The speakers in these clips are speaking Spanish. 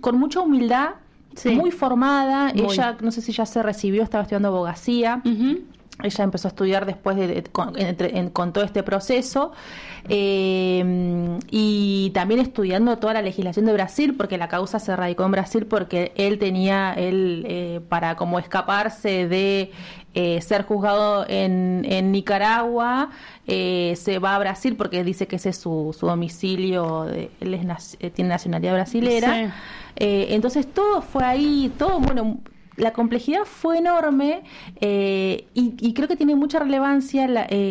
con mucha humildad, Sí. muy formada. Muy. Ella, no sé si ya se recibió, estaba estudiando abogacía. Ella empezó a estudiar después con todo este proceso, y también estudiando toda la legislación de Brasil, porque la causa se radicó en Brasil porque él para como escaparse de ser juzgado en Nicaragua, se va a Brasil porque dice que ese es su domicilio, él tiene nacionalidad brasilera. Sí. Entonces todo fue ahí, bueno, la complejidad fue enorme, y creo que tiene mucha relevancia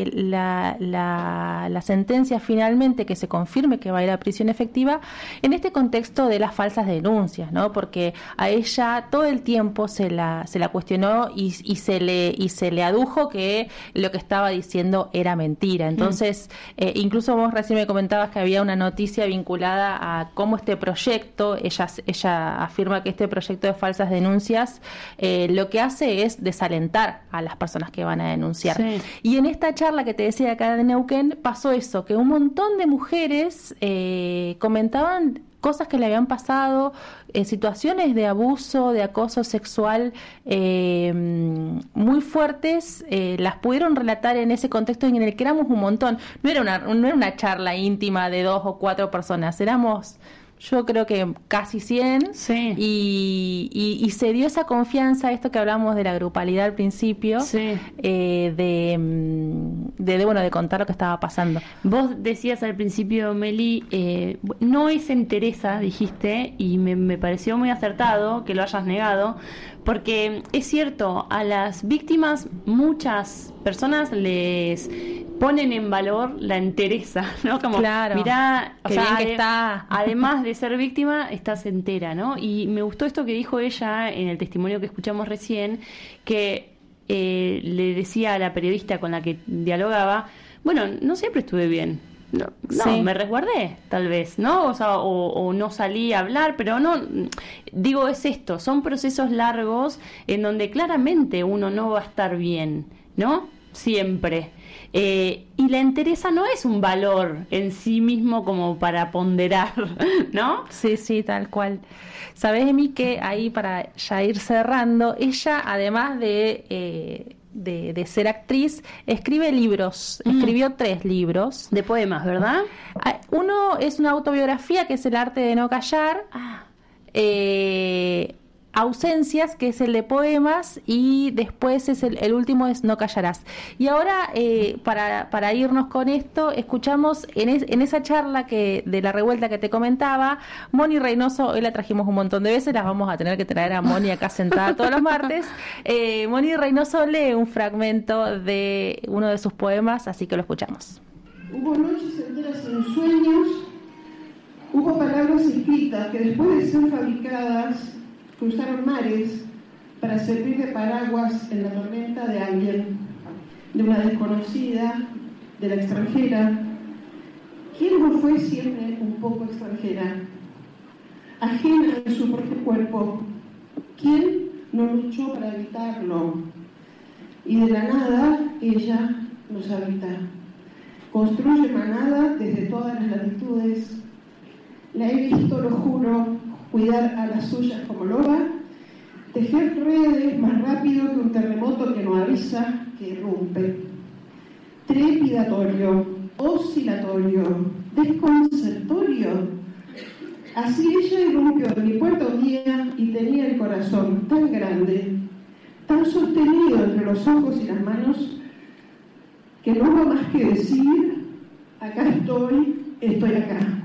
la sentencia finalmente, que se confirme que va a ir a prisión efectiva en este contexto de las falsas denuncias, ¿no? Porque a ella todo el tiempo se la cuestionó y se le adujo que lo que estaba diciendo era mentira. Entonces, incluso vos recién me comentabas que había una noticia vinculada a cómo este proyecto, ella afirma que este proyecto de falsas denuncias lo que hace es desalentar a las personas que van a denunciar. Sí. Y en esta charla que te decía acá de Neuquén pasó eso, que un montón de mujeres comentaban cosas que le habían pasado, situaciones de abuso, de acoso sexual muy fuertes, las pudieron relatar en ese contexto en el que éramos un montón. No era una charla íntima de 2 o 4 personas, éramos... Yo creo que casi 100, Sí. y se dio esa confianza, esto que hablamos de la grupalidad al principio, Sí. de contar lo que estaba pasando. Vos decías al principio, Meli, no es entereza, dijiste, y me pareció muy acertado que lo hayas negado, porque es cierto, a las víctimas muchas personas les ponen en valor la entereza, ¿no? Como, Claro. mirá, Qué bien que está. Además de ser víctima, estás entera, ¿no? Y me gustó esto que dijo ella en el testimonio que escuchamos recién, que le decía a la periodista con la que dialogaba, bueno, no siempre estuve bien. No, Sí. me resguardé, tal vez, ¿no? O sea, o no salí a hablar, pero no, digo, es esto, son procesos largos en donde claramente uno no va a estar bien, ¿no? Siempre. Y la entereza no es un valor en sí mismo como para ponderar, ¿no? Sí, tal cual. Sabés, Emi, que ahí para ya ir cerrando, ella, además de ser actriz, escribe libros. Escribió 3 libros. De poemas, ¿verdad? Uno es una autobiografía, que es El arte de no callar. Ausencias, que es el de poemas, y después es el último es No callarás. Y ahora, para irnos con esto, escuchamos en esa charla de la revuelta que te comentaba, Moni Reynoso. Hoy la trajimos un montón de veces, las vamos a tener que traer a Moni acá sentada todos los martes. Moni Reynoso lee un fragmento de uno de sus poemas, así que lo escuchamos. Hubo noches enteras en sueños, hubo palabras escritas que después de ser fabricadas cruzaron mares para servir de paraguas en la tormenta de alguien, de una desconocida, de la extranjera. ¿Quién no fue siempre un poco extranjera? Ajena en su propio cuerpo. ¿Quién no luchó para evitarlo? Y de la nada ella nos habita. Construye manada desde todas las latitudes. La he visto, lo juro, cuidar a las suyas como loba, tejer redes más rápido que un terremoto que no avisa, que irrumpe. Trepidatorio, oscilatorio, desconcertorio. Así ella irrumpió en mi puerta un día y tenía el corazón tan grande, tan sostenido entre los ojos y las manos, que no hubo más que decir, acá estoy acá.